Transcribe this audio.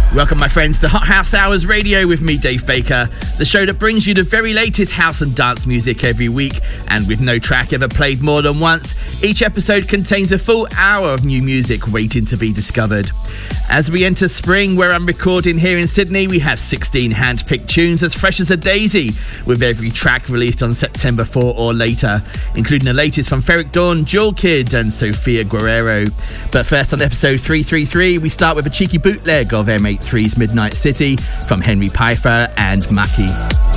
Welcome, my friends, to Hot House Hours Radio with me, Dave Baker, the show that brings you the very latest house and dance music every week, and with no track ever played more than once. Each episode contains a full hour of new music waiting to be discovered. As we enter spring, where I'm recording here in Sydney, we have 16 hand-picked tunes as fresh as a daisy, with every track released on September 4 or later, including the latest from Ferric Dawn, Jewel Kid and Sofia Guerrero. But first, on episode 333, we start with a cheeky bootleg of M83's Midnight City from Henry Pfeiffer and Maki.